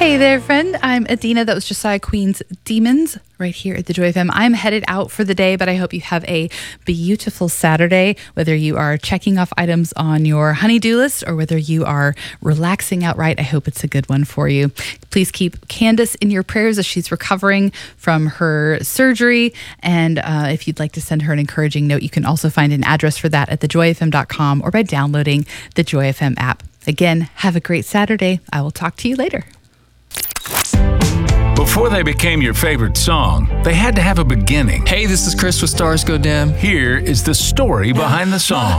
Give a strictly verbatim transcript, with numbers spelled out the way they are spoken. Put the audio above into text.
Hey there, friend. I'm Adina. That was Josiah Queen's Demons right here at the Joy F M. I'm headed out for the day, but I hope you have a beautiful Saturday, whether you are checking off items on your honey-do list or whether you are relaxing outright. I hope it's a good one for you. Please keep Candace in your prayers as she's recovering from her surgery. And uh, if you'd like to send her an encouraging note, you can also find an address for that at the joy f m dot com or by downloading the Joy F M app. Again, have a great Saturday. I will talk to you later. Before they became your favorite song, they had to have a beginning. Hey, this is Chris with Stars Go Dim. Here is the story behind the song.